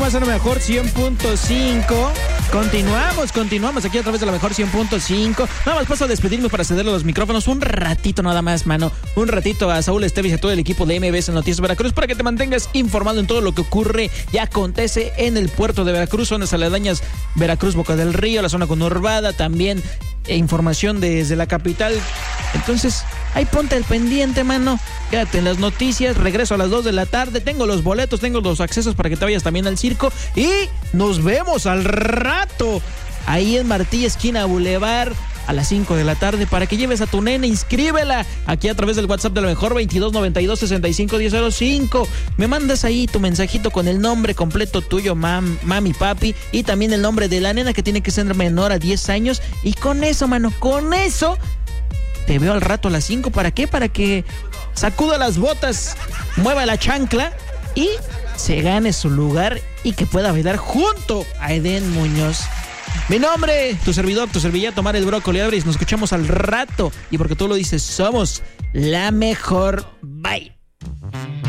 Más a lo mejor 100.5. Continuamos aquí a través de la mejor 100.5. Nada más paso a despedirme para cederle los micrófonos un ratito nada más, mano. Un ratito a Saúl Esteves y a todo el equipo de MBS Noticias Veracruz para que te mantengas informado en todo lo que ocurre y acontece en el puerto de Veracruz, zonas aledañas, Veracruz, Boca del Río, la zona conurbada, también información desde la capital. Entonces, ahí ponte al pendiente, mano. Quédate en las noticias. Regreso a las 2 de la tarde. Tengo los boletos, tengo los accesos para que te vayas también al circo. Y nos vemos al rato ahí en Martí, esquina Boulevard, a las 5 de la tarde, para que lleves a tu nena, inscríbela aquí a través del WhatsApp de la mejor, 2292-651005. Me mandas ahí tu mensajito con el nombre completo tuyo, mami, papi, y también el nombre de la nena, que tiene que ser menor a 10 años. Y con eso, mano, con eso te veo al rato a las 5. ¿Para qué? Para que sacuda las botas, mueva la chancla y se gane su lugar y que pueda bailar junto a Eden Muñoz. Mi nombre, tu servidor, tu servilleta, Omar el Brócoli Álvarez. Nos escuchamos al rato. Y porque tú lo dices, somos la mejor.